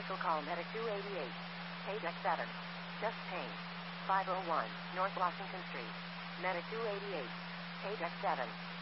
Medical call Medic 288. Page X7. Chest pain. 501 North Washington Street. Medic 288. Page X7.